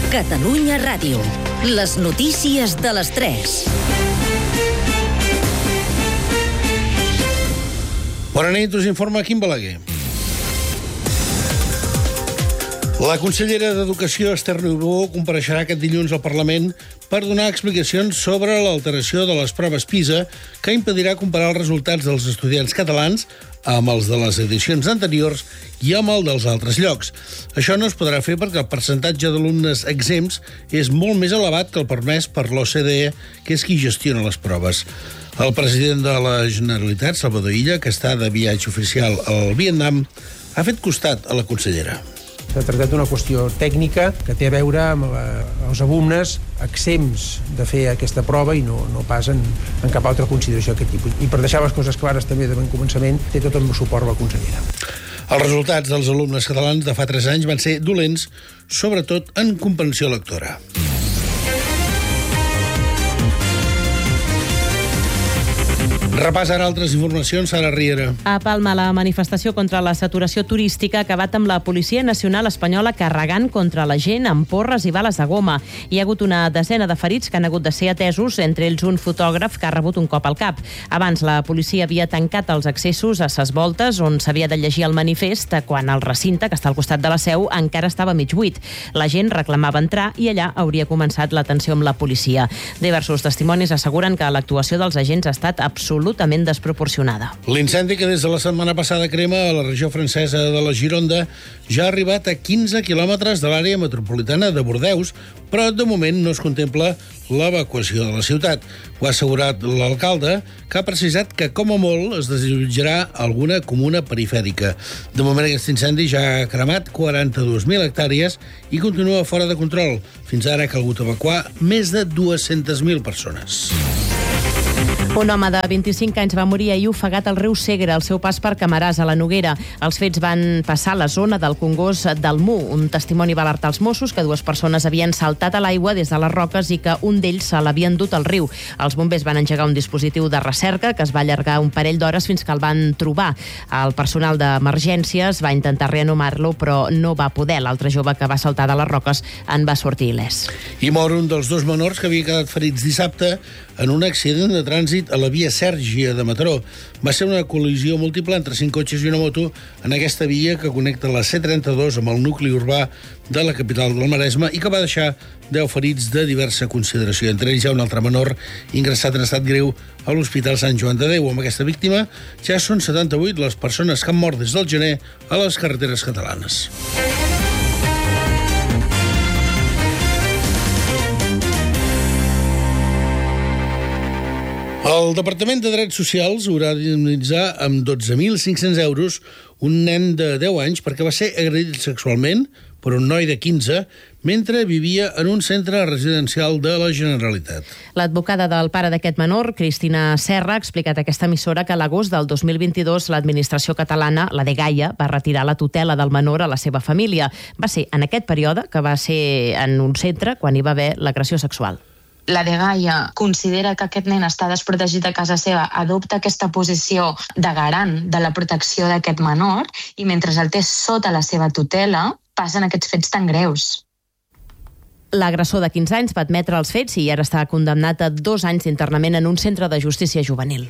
Catalunya Ràdio. Les notícies de les 3. Bona nit, us informa Quim Balaguer. La consellera d'Educació, Esther Niubó, compareixerà aquest dilluns al Parlament per donar explicacions sobre l'alteració de les proves PISA que impedirà comparar els resultats dels estudiants catalans amb els de les edicions anteriors i amb el dels altres llocs. Això no es podrà fer perquè el percentatge d'alumnes exempts és molt més elevat que el permès per l'OCDE, que és qui gestiona les proves. El president de la Generalitat, Salvador Illa, que està de viatge oficial al Vietnam, ha fet costat a la consellera. S'ha tractat d'una qüestió tècnica que té a veure amb els alumnes exempts de fer aquesta prova i no pas en cap altra consideració d'aquest tipus. I per deixar les coses clares també de ben començament, té tot el meu suport a la consellera. Els resultats dels alumnes catalans de fa 3 anys van ser dolents, sobretot en comprensió lectora. Repàs ara altres informacions, Sara Riera. A Palma, la manifestació contra la saturació turística ha acabat amb la Policia Nacional Espanyola carregant contra la gent amb porres i bales de goma. Hi ha hagut una desena de ferits que han hagut de ser atesos, entre ells un fotògraf que ha rebut un cop al cap. Abans, la policia havia tancat els accessos a ses voltes on s'havia de llegir el manifest quan el recinte, que està al costat de la seu, encara estava mig buit. La gent reclamava entrar i allà hauria començat la tensió amb la policia. Diversos testimonis asseguren que l'actuació dels agents ha estat absolutament desproporcionada. L'incendi que des de la setmana passada crema a la regió francesa de la Gironda ja ha arribat a 15 quilòmetres de l'àrea metropolitana de Bordeus, però de moment no es contempla l'evacuació de la ciutat. Ho ha assegurat l'alcalde, que ha precisat que, com a molt, es desallotjarà alguna comuna perifèrica. De moment, aquest incendi ja ha cremat 42.000 hectàrees i continua fora de control. Fins ara ha calgut evacuar més de 200.000 persones. Un home de 25 anys va morir ahir ofegat al riu Segre, al seu pas per Camaràs, a la Noguera. Els fets van passar a la zona del Congost del Mu. Un testimoni va alertar els Mossos que 2 persones havien saltat a l'aigua des de les roques i que un d'ells se l'havien dut al riu. Els bombers van engegar un dispositiu de recerca que es va allargar un parell d'hores fins que el van trobar. El personal d'emergències va intentar reanimar-lo, però no va poder. L'altre jove que va saltar de les roques en va sortir il·lès. I mor un dels 2 menors que havia quedat ferits dissabte en un accident de trànsit a la via Sèrgia de Mataró. Va ser una col·lisió múltiple entre 5 cotxes i una moto en aquesta via que connecta la C32 amb el nucli urbà de la capital del Maresme i que va deixar 10 ferits de diversa consideració. Entre ells hi ha un altre menor ingressat en estat greu a l'Hospital Sant Joan de Déu. Amb aquesta víctima ja són 78 les persones que han mort des del gener a les carreteres catalanes. El Departament de Drets Socials haurà d'indemnitzar amb 12.500 euros un nen de 10 anys perquè va ser agredit sexualment per un noi de 15 mentre vivia en un centre residencial de la Generalitat. L'advocada del pare d'aquest menor, Cristina Serra, ha explicat a aquesta emissora que a l'agost del 2022 l'administració catalana, la Dgaia, va retirar la tutela del menor a la seva família. Va ser en aquest període que va ser en un centre quan hi va haver l'agressió sexual. La Dgaia considera que aquest nen està desprotegit a casa seva, adopta aquesta posició de garant de la protecció d'aquest menor i mentre el té sota la seva tutela passen aquests fets tan greus. L'agressor de 15 anys va admetre els fets i ara està condemnat a 2 anys d'internament en un centre de justícia juvenil.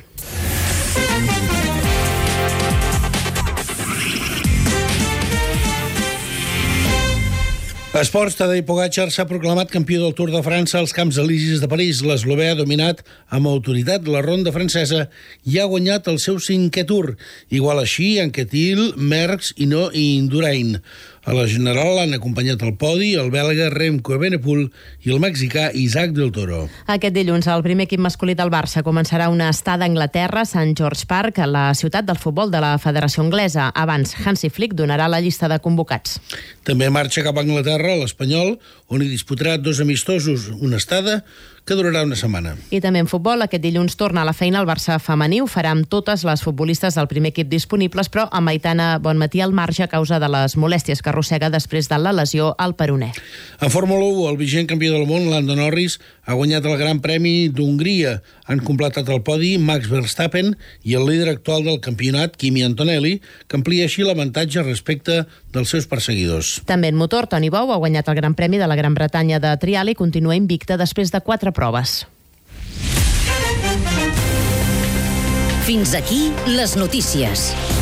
Esports, Tadej Pogačar s'ha proclamat campió del Tour de França als Camps Elisis de París. L'eslovè ha dominat amb autoritat la ronda francesa i ha guanyat el seu 5è Tour. Igual així, Anquetil, Merckx i Indurain. A la general han acompanyat el podi el belga Remco Evenepoel i el mexicà Isaac del Toro. Aquest dilluns el primer equip masculí del Barça començarà una estada a Anglaterra, a St. George Park, a la ciutat del futbol de la Federació Anglesa. Abans, Hansi Flick donarà la llista de convocats. També marxa cap a Anglaterra l'Espanyol, on hi disputarà 2 amistosos, una estada que durarà una setmana. I també en futbol, aquest dilluns torna a la feina el Barça femení. Ho farà amb totes les futbolistes del primer equip disponibles, però amb Aitana Bonmatí al marge a causa de les molèsties que arrossega després de la lesió al peroné. En Fórmula 1, el vigent campió del món, Lando Norris, ha guanyat el Gran Premi d'Hongria. Han completat el podi Max Verstappen i el líder actual del campionat, Kimi Antonelli, que amplia així l'avantatge respecte dels seus perseguidors. També en motor, Toni Bou ha guanyat el Gran Premi de la Gran Bretanya de trial i continua invicta després de 4 proves. Fins aquí les notícies.